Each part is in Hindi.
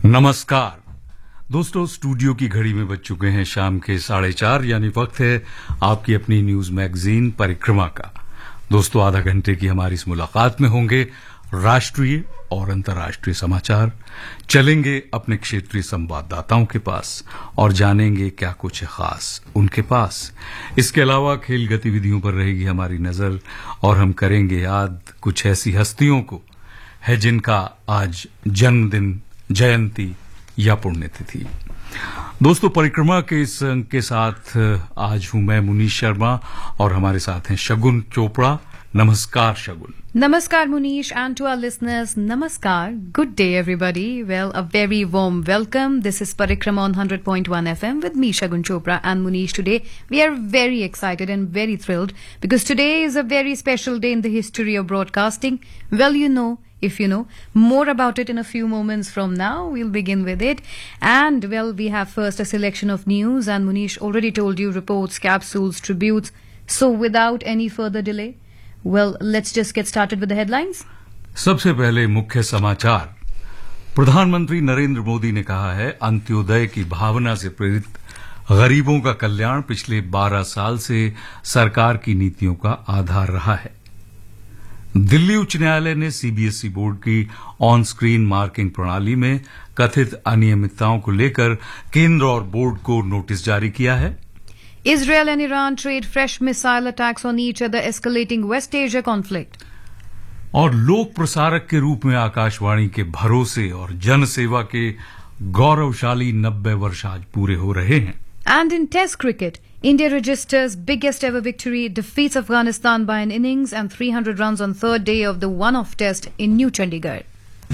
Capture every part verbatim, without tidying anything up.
नमस्कार दोस्तों, स्टूडियो की घड़ी में बज चुके हैं शाम के साढ़े चार, यानी वक्त है आपकी अपनी न्यूज मैगजीन परिक्रमा का। दोस्तों, आधा घंटे की हमारी इस मुलाकात में होंगे राष्ट्रीय और अंतर्राष्ट्रीय समाचार, चलेंगे अपने क्षेत्रीय संवाददाताओं के पास और जानेंगे क्या कुछ है खास उनके पास। इसके अलावा खेल गतिविधियों पर रहेगी हमारी नजर और हम करेंगे याद कुछ ऐसी हस्तियों को है जिनका आज जन्मदिन, जयंती या पुण्यतिथि। दोस्तों, परिक्रमा के इस अंक के साथ आज हूं मैं मुनीश शर्मा और हमारे साथ हैं शगुन चोपड़ा। नमस्कार शगुन। Namaskar Munish, and to our listeners, Namaskar. Good day everybody. Well, a very warm welcome. This is Parikrama on one hundred point one F M with me Shagun Chopra and Munish. Today we are very excited and very thrilled because today is a very special day in the history of broadcasting. Well, you know, if you know more about it in a few moments from now, we'll begin with it. And well, we have first a selection of news, and Munish already told you reports, capsules, tributes. So without any further delay, well, let's just get started with the headlines. सबसे पहले मुख्य समाचार। प्रधानमंत्री नरेंद्र मोदी ने कहा है, अंत्योदय की भावना से प्रेरित गरीबों का कल्याण पिछले बारह साल से सरकार की नीतियों का आधार रहा है। दिल्ली उच्च न्यायालय ने सीबीएसई बोर्ड की ऑन स्क्रीन मार्किंग प्रणाली में कथित अनियमितताओं को लेकर केंद्र और बोर्ड को नोटिस जारी किया है। Israel and Iran trade fresh missile attacks on each other, escalating West Asia conflict. और लोक प्रसारक के रूप में आकाशवाणी के भरोसे और जनसेवा के गौरवशाली नब्बे वर्ष आज पूरे हो रहे हैं। And in Test cricket, India registers biggest ever victory, defeats Afghanistan by an innings and three hundred runs on third day of the one-off test in New Chandigarh.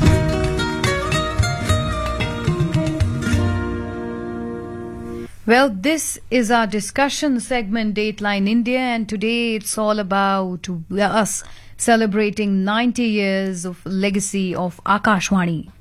Well, this is our discussion segment, Dateline India, and today it's all about us celebrating ninety years of legacy of Akashvani.